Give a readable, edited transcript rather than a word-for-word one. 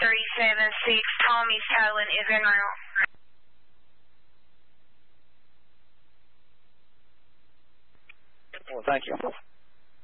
376, Tommy's towing is en route. Well, thank you.